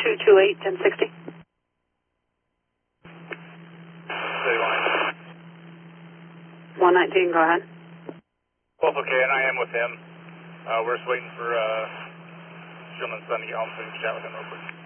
228 1060. City line. 119, go ahead. Both okay, and I am with him. We're just waiting for gentleman's son to get home so we can chat with him real quick.